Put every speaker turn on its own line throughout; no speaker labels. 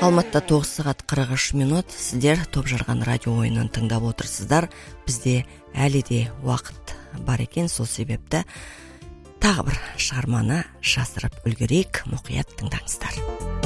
Алматыда 9 сағат 43 минут. Сіздер топ жарған радио ойынын тыңдап отырсыздар. Бізде әлі де уақыт бар екен, сол себепті тағы бір шығарманы жасырып үлгерейік, мұқият тыңдаңыздар.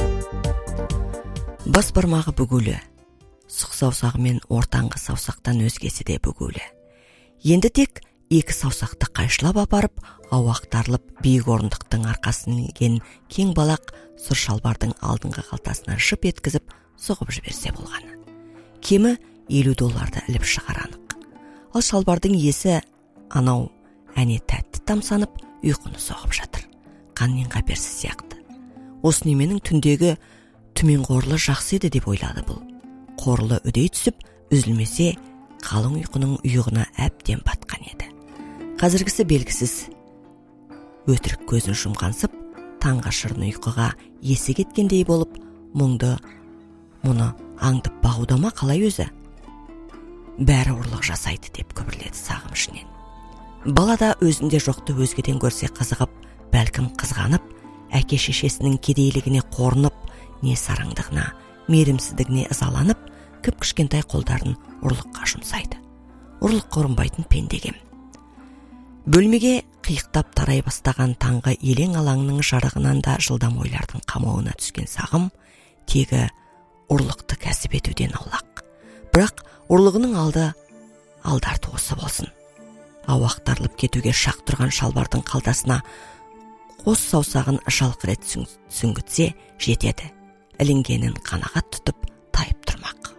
Бас бармағы бүгулі, сұқ саусағы мен ортаңғы саусақтан өзгесі де бүгулі. Енді тек екі саусақты қайшылап апарып, ауақтарылып биік орындықтың арқасын ілген кең балақ сұр шалбардың алдыңғы қалтасына жып еткізіп соғып жіберсе болғаны. Кемі $50 іліп шығар анық. Ал шалбардың иесі анау әне тәтті тамсанып ұйқыны соғып жатыр. Қаннен қаперсіз сияқты. Осы неменің түндегі түмен қорлы жақсы еді деп ойлады бұл. Қорлы үдей түсіп, үзілмесе қалың ұйқының ұйығына әбден батқан еді. Қазіргісі белгісіз өтірік көзін жұмғансып, таңға шырын ұйқыға есі кеткендей болып, мұңды мұны аңдып бағудама қалай өзі? Бәрі ұрлық жасайды деп күбірледі сағым ішінен. Балада өзінде жоқты өзгеден көрсе қызығып, бәлкім қызғанып, әке шешесінің кедейлігіне қорынып, не сараңдығына, мейірімсіздігіне ызаланып, кіп-кішкентай қолдарын ұрлыққа жұмсайды. Ұрлыққа ұрынбайтын пендегем. Бөлмеге қиықтап тарай бастаған таңғы елең алаңның жарығынан да жылдам ойлардың қамауына түскен сағым, тегі ұрлықты кәсіп етуден аулақ. Бірақ ұрлығының алдарты осы болсын. Ауақтарылып кетуге шақ тұрған шалбардың қалтасына қос саусағын жалқырет сүңгітсе жетеді. Ілінгенін қанағат тұтып тайып тұрмақ.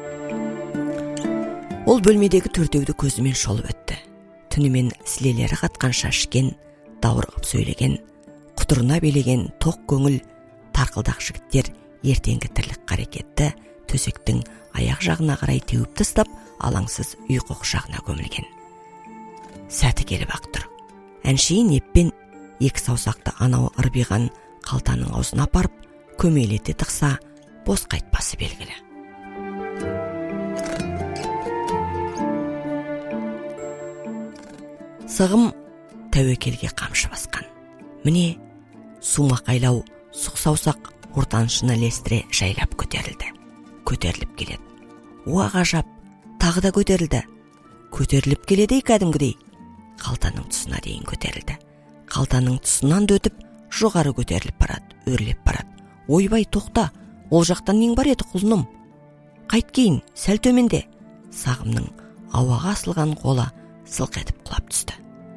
Ол бөлмедегі төртеуді көзімен шолып өтті. Түнімен сілелері қатқанша ішкен, даурығып сөйлеген, құтырына белеген тоқ көңіл тарқылдақ жігіттер ертеңгі тірлік қарекетті төсектің аяқ жағына қарай теуіп тастап, алаңсыз ұйқы құшағына көмілген. Сәті келіп ақ тұр. Әншейін еппен екі саусақты анау ырбиған қалтаның аузына апарып, көмейлете тықса, бос қайтпасы белгілі. Сағым тәуекелге қамшы басқан. Міне, сумақайлау сұқ саусақ ортаншыны лестіре жайлап көтерілді. Көтеріліп келеді. Уа ғажап, тағы да көтерілді. Көтеріліп келеді кәдімгідей. Қалтаның тұсына дейін көтерілді. Қалтаның тұсынан өтіп, жоғары көтеріліп барады, өрлеп барады. Ойбай, тоқта, ол жақтан нең бар еді құлыным? Қайткейін, сәл төменде. Сағымның ауаға асылған қолы сылқ етіп құлап түсті.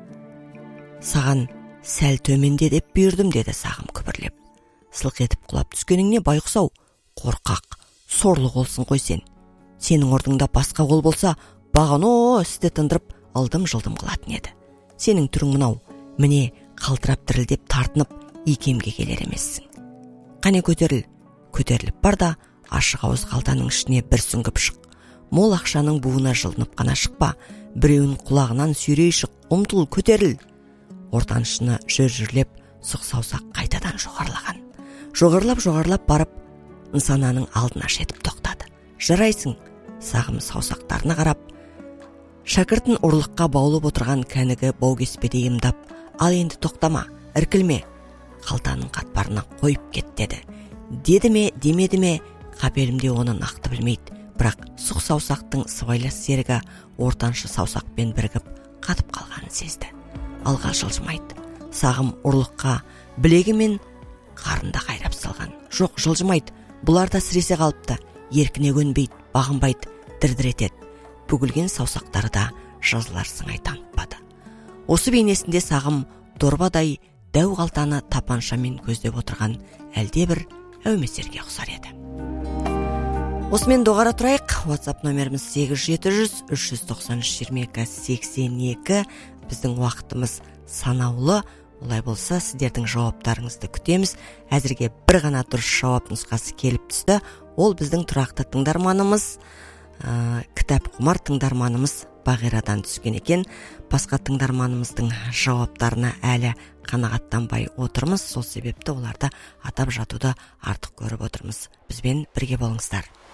Саған сәл төменде деп бұйырдым, деді сағым күбірлеп. Сылқ етіп құлап түскеніңне байқұсау, қорқақ, сорлы қолсың қой сен. Сенің ордыңда басқа қол болса, бағано істі тындырып, алдым-жылдым қылатын еді. Сенің түрің мынау, міне қалтырап дірілдеп тартынып, икемге келер емессің. Қане көтеріл, көтеріліп бар да, ашық ауыз қалтаның ішіне бір сүңгіп шық. Мол ақшаның буына жылынып қана шықпа, біреуін құлағынан сүйрей шық, ұмтыл, көтеріл. Ортаншыны жүр-жүрлеп, сұқ саусақ қайтадан жоғарлаған. Жоғарлап барып, нысананың алдына жетіп тоқтады. Жарайсың, сағым саусақтарына қарап, шәкіртін ұрлыққа баулып отырған кәнігі баукеспедей имдап, ал енді тоқтама, іркілме, қалтаның қатпарына қойып кет деді. Деді ме, демеді ме, қапелімде оны нақты білмейді. Бірақ сұқ саусақтың сыбайлас серігі ортаншы саусақпен бірігіп қатып қалғанын сезді. Алға жылжымайды. Сағым ұрлыққа білегі мен қарында қайрап салған. Жоқ, жылжымайды. Бұлар да сіресе қалыпты. Еркіне көнбейді, бағынбайды, дір-дір етеді. Бүгілген саусақтары да жазылар сыңай танытпады. Осы бейнесінде сағым дорбадай дәу қалтаны тапаншамен көздеп отырған әлде бір әумесерге ұқсар еді. Осымен доғара тұрайық. WhatsApp нөміріміз 800-393-22-82. Біздің уақытымыз санаулы. Олай болса, сіздердің жауаптарыңызды күтеміз. Әзірге бір ғана дұрыс жауап нұсқасы келіп түсті. Ол біздің тұрақты тыңдарманымыз, кітап құмар тыңдарманымыз Бағирадан түскен екен. Басқа тыңдарманымыздың жауаптарына әлі қанағаттанбай отырмыз. Сол себепті оларды атап жатуды артық көріп отырмыз. Бізбен бірге болыңыздар.